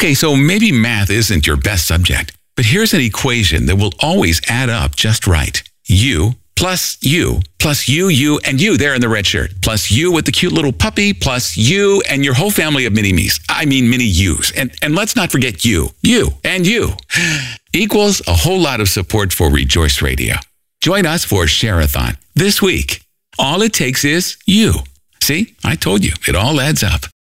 Okay, so maybe math isn't your best subject, but here's an equation that will always add up just right. You plus you plus you, and you there in the red shirt, plus you with the cute little puppy, plus you and your whole family of mini-me's. I mean mini-yous. And let's not forget you, and you, equals a whole lot of support for Rejoice Radio. Join us for Share-a-thon this week. All it takes is you. See, I told you, it all adds up.